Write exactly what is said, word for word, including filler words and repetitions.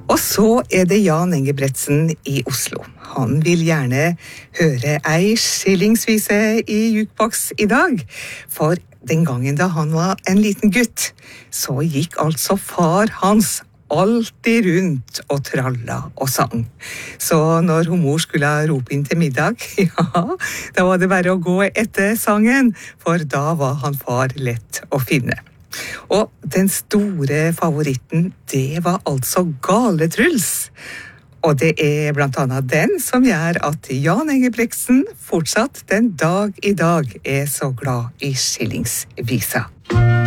Og så er det Jan Engebretsen i Oslo. Han vil gjerne høre ei skillingsvise i jukebox i dag, for den gangen da han var en liten gutt, så gikk altså far hans alltid rundt og tralla og sang. Så når hun mor skulle rope inn til middag, ja, da var det bare å gå etter sangen, for da var han far lett å finne. Og den store favoritten, det var altså Gale-Truls. Og det er blant annet den som gjør at Jan Engebretsen fortsatt den dag i dag er så glad i skillingsvisa.